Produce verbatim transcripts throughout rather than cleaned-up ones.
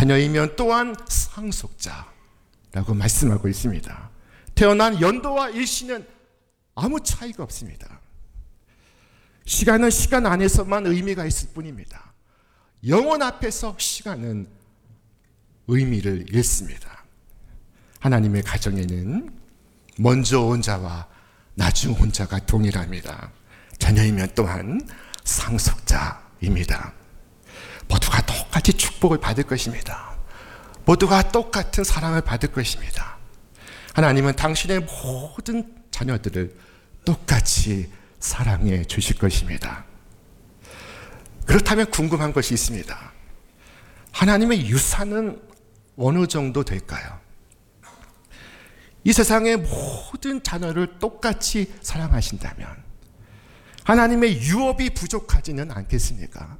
자녀이면 또한 상속자라고 말씀하고 있습니다. 태어난 연도와 일시는 아무 차이가 없습니다. 시간은 시간 안에서만 의미가 있을 뿐입니다. 영원 앞에서 시간은 의미를 잃습니다. 하나님의 가정에는 먼저 온 자와 나중 온 자가 동일합니다. 자녀이면 또한 상속자입니다. 모두가 똑같이 축복을 받을 것입니다. 모두가 똑같은 사랑을 받을 것입니다. 하나님은 당신의 모든 자녀들을 똑같이 사랑해 주실 것입니다. 그렇다면 궁금한 것이 있습니다. 하나님의 유산은 어느 정도 될까요? 이 세상의 모든 자녀를 똑같이 사랑하신다면 하나님의 유업이 부족하지는 않겠습니까?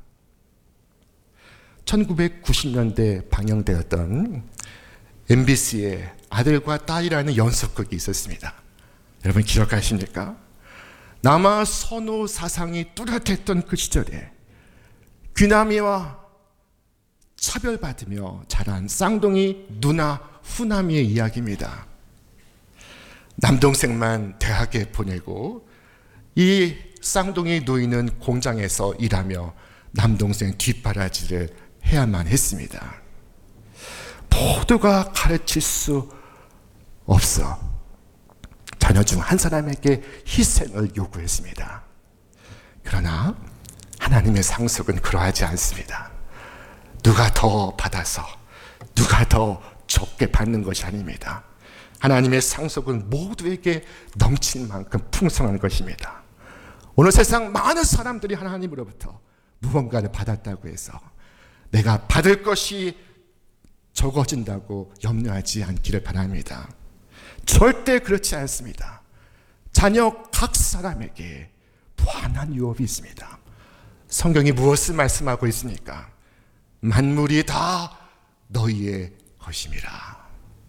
천구백구십 년대 방영되었던 엠비씨의 아들과 딸이라는 연속극이 있었습니다. 여러분 기억하십니까? 남아 선호 사상이 뚜렷했던 그 시절에 귀남이와 차별받으며 자란 쌍둥이 누나 후남이의 이야기입니다. 남동생만 대학에 보내고 이 쌍둥이 누이는 공장에서 일하며 남동생 뒷바라지를 해야만 했습니다. 모두가 가르칠 수 없어 자녀 중 한 사람에게 희생을 요구했습니다. 그러나 하나님의 상속은 그러하지 않습니다. 누가 더 받아서 누가 더 적게 받는 것이 아닙니다. 하나님의 상속은 모두에게 넘칠 만큼 풍성한 것입니다. 오늘 세상 많은 사람들이 하나님으로부터 무언가를 받았다고 해서 내가 받을 것이 적어진다고 염려하지 않기를 바랍니다. 절대 그렇지 않습니다. 자녀 각 사람에게 무한한 유업이 있습니다. 성경이 무엇을 말씀하고 있습니까? 만물이 다 너희의 것임이라.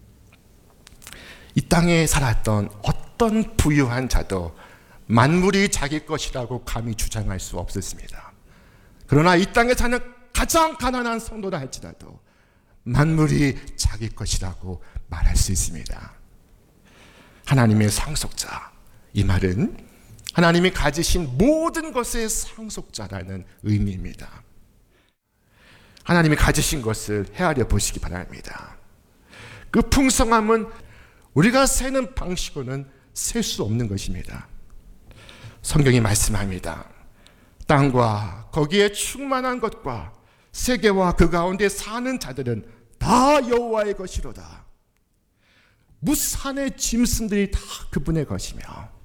이 땅에 살았던 어떤 부유한 자도 만물이 자기 것이라고 감히 주장할 수 없었습니다. 그러나 이 땅에 사는 가장 가난한 성도라 할지라도 만물이 자기 것이라고 말할 수 있습니다. 하나님의 상속자, 이 말은 하나님이 가지신 모든 것의 상속자라는 의미입니다. 하나님이 가지신 것을 헤아려 보시기 바랍니다. 그 풍성함은 우리가 세는 방식으로는 셀 수 없는 것입니다. 성경이 말씀합니다. 땅과 거기에 충만한 것과 세계와 그 가운데 사는 자들은 다 여호와의 것이로다. 무산의 짐승들이 다 그분의 것이며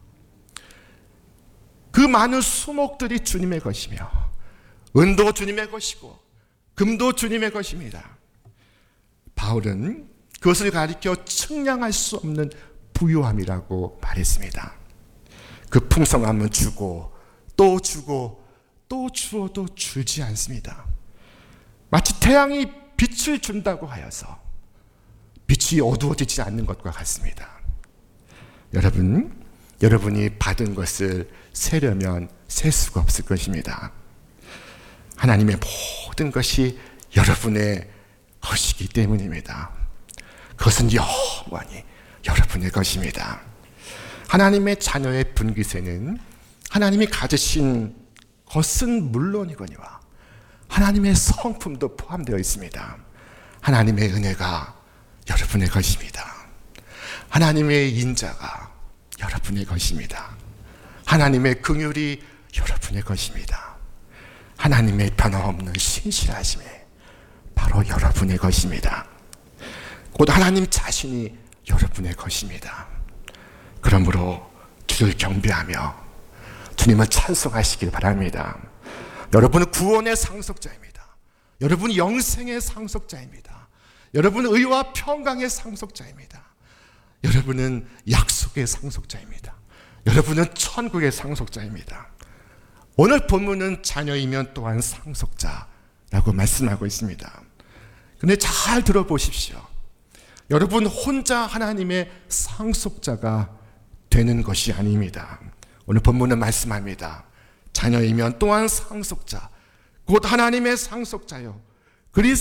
그 많은 수목들이 주님의 것이며 은도 주님의 것이고 금도 주님의 것입니다. 바울은 그것을 가리켜 측량할 수 없는 부유함이라고 말했습니다. 그 풍성함은 주고 또 주고 또 주어도 줄지 않습니다. 마치 태양이 빛을 준다고 하여서 빛이 어두워지지 않는 것과 같습니다. 여러분, 여러분이 받은 것을 세려면 셀 수가 없을 것입니다. 하나님의 모든 것이 여러분의 것이기 때문입니다. 그것은 영원히 여러분의 것입니다. 하나님의 자녀의 분깃에는 하나님이 가지신 것은 물론이거니와 하나님의 성품도 포함되어 있습니다. 하나님의 은혜가 여러분의 것입니다. 하나님의 인자가 여러분의 것입니다. 하나님의 긍휼이 여러분의 것입니다. 하나님의 변함없는 신실하심이 바로 여러분의 것입니다. 곧 하나님 자신이 여러분의 것입니다. 그러므로 주를 경배하며 주님을 찬송하시길 바랍니다. 여러분은 구원의 상속자입니다. 여러분은 영생의 상속자입니다. 여러분은 의와 평강의 상속자입니다. 여러분은 약속의 상속자입니다. 여러분은 천국의 상속자입니다. 오늘 본문은 자녀이면 또한 상속자라고 말씀하고 있습니다. 그런데 잘 들어보십시오. 여러분 혼자 하나님의 상속자가 되는 것이 아닙니다. 오늘 본문은 말씀합니다. 자녀이면 또한 상속자, 곧 하나님의 상속자요. 그리